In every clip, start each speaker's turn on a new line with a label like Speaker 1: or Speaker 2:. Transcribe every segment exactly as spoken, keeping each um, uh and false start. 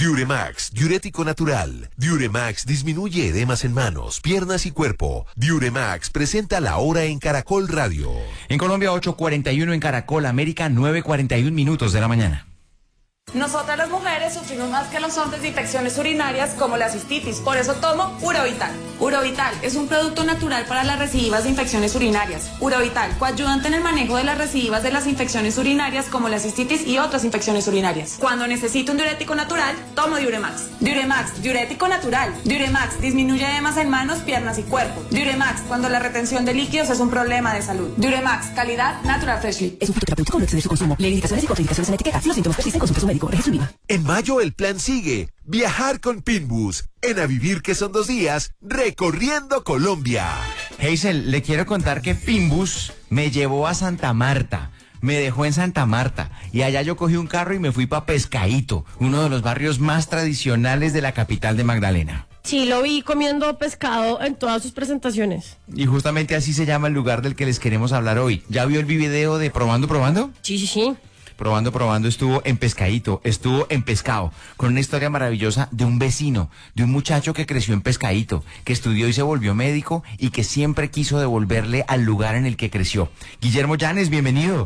Speaker 1: Diuremax, diurético natural. Diuremax disminuye edemas en manos, piernas y cuerpo. Diuremax presenta la hora en Caracol Radio.
Speaker 2: En Colombia, ocho cuarenta y uno, en Caracol América, nueve cuarenta y uno minutos de la mañana.
Speaker 3: Nosotras las mujeres sufrimos más que los hombres de infecciones urinarias como la cistitis, por eso tomo Urovital. Urovital es un producto natural para las recidivas de infecciones urinarias. Urovital, coayudante en el manejo de las recidivas de las infecciones urinarias como la cistitis y otras infecciones urinarias. Cuando necesito un diurético natural, tomo Diuremax. Diuremax, diurético natural. Diuremax disminuye edemas en manos, piernas y cuerpo. Diuremax, cuando la retención de líquidos es un problema de salud. Diuremax, calidad Natural Freshly.
Speaker 4: Es un fitoterapéutico, no excede su consumo. Lee indicaciones y contraindicaciones en la etiqueta. Si los síntomas persisten, consulte a su médico.
Speaker 1: En mayo el plan sigue, viajar con Pinbus, en A Vivir que son dos días, recorriendo Colombia.
Speaker 2: Hazel, le quiero contar que Pinbus me llevó a Santa Marta, me dejó en Santa Marta, y allá yo cogí un carro y me fui para Pescadito, uno de los barrios más tradicionales de la capital de Magdalena.
Speaker 5: Sí, lo vi comiendo pescado en todas sus presentaciones.
Speaker 2: Y justamente así se llama el lugar del que les queremos hablar hoy. ¿Ya vio el video de Probando, Probando?
Speaker 5: Sí, sí, sí.
Speaker 2: Probando, Probando estuvo en Pescadito, estuvo en Pescado, con una historia maravillosa de un vecino, de un muchacho que creció en Pescadito, que estudió y se volvió médico y que siempre quiso devolverle al lugar en el que creció. Guillermo Llanes, bienvenido.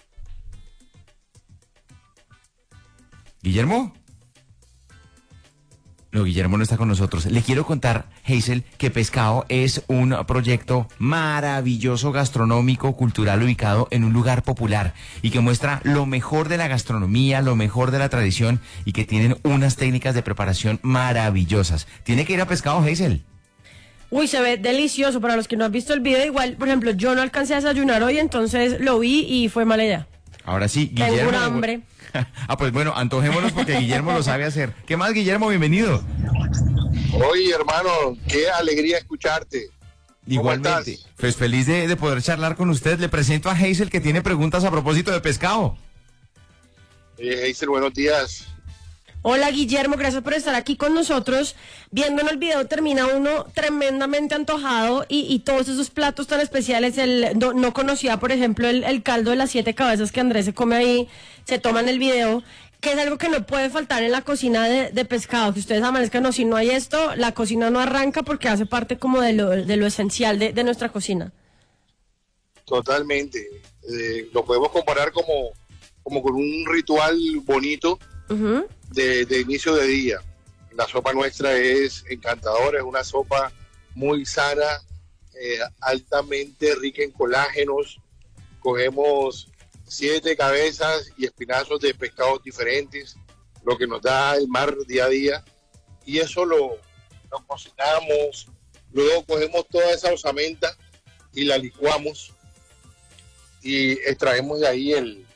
Speaker 2: ¿Guillermo? No, Guillermo no está con nosotros. Le quiero contar, Hazel, que Pescado es un proyecto maravilloso gastronómico, cultural, ubicado en un lugar popular y que muestra lo mejor de la gastronomía, lo mejor de la tradición y que tienen unas técnicas de preparación maravillosas. ¿Tiene que ir a Pescado, Hazel?
Speaker 5: Uy, se ve delicioso. Para los que no han visto el video, igual, por ejemplo, yo no alcancé a desayunar hoy, entonces lo vi y fue mala idea.
Speaker 2: Ahora sí, Guillermo.
Speaker 5: Tengo un hambre.
Speaker 2: Ah, pues bueno, antojémonos porque Guillermo lo sabe hacer. ¿Qué más, Guillermo? Bienvenido.
Speaker 6: Oye, hermano, qué alegría escucharte.
Speaker 2: Igualmente. Pues feliz de, de poder charlar con usted. Le presento a Hazel, que tiene preguntas a propósito de pescado.
Speaker 6: Eh, Hazel, buenos días.
Speaker 5: Hola, Guillermo, gracias por estar aquí con nosotros. Viendo en el video termina uno tremendamente antojado y, y todos esos platos tan especiales. El, no, no conocía, por ejemplo, el, el caldo de las siete cabezas que Andrés se come ahí, se toma en el video, que es algo que no puede faltar en la cocina de, de pescado. Que ustedes amanezcan, no, si no hay esto, la cocina no arranca porque hace parte como de lo, de lo esencial de, de nuestra cocina.
Speaker 6: Totalmente. Eh, lo podemos comparar como, como con un ritual bonito. Uh-huh. De, de inicio de día. La sopa nuestra es encantadora, es una sopa muy sana, eh, altamente rica en colágenos. Cogemos siete cabezas y espinazos de pescados diferentes, lo que nos da el mar día a día, y eso lo, lo cocinamos. Luego cogemos toda esa osamenta y la licuamos y extraemos de ahí el,